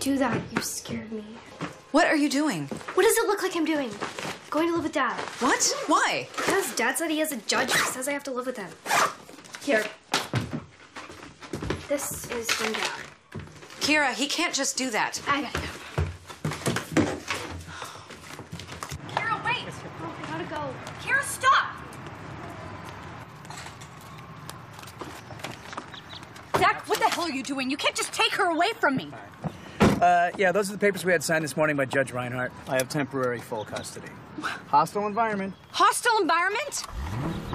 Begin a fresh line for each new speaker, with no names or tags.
do that. You scared me.
What are you doing?
What does it look like I'm doing? Going to live with Dad.
What? Why?
Because Dad said he has a judge who says I have to live with him. Here. This is from Dad.
Kira, he can't just do that.
I gotta go.
Kira, wait!
Oh, I gotta go.
Kira, stop! Zach, what the hell are you doing? You can't just take her away from me.
Yeah, those are the papers we had signed this morning by Judge Reinhardt. I have temporary full custody. Hostile environment.
Hostile environment?